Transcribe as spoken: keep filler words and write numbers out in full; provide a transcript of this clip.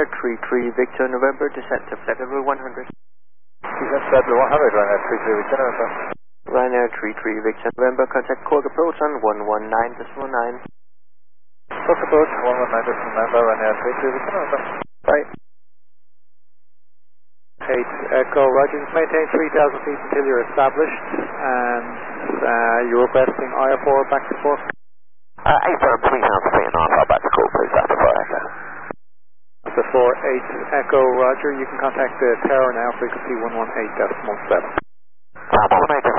Ryanair three three Victor November, descent to flight level one hundred. Descent to flight level one hundred, Ryanair three three Victor November. Ryanair three three Victor November, contact Cork approach on one one nine point nine. Cork approach one one nine point nine, Ryanair three three Victor November. Bye. eight Echo, Roger, just maintain three thousand feet until you're established, and uh, you're requesting I R four back to Cork. Uh, eight firm, three thousand feet and I R four back to Cork, please, after four Echo. Before eight Echo, Roger, you can contact the tower now, frequency one one eight point one seven. Uh, one one eight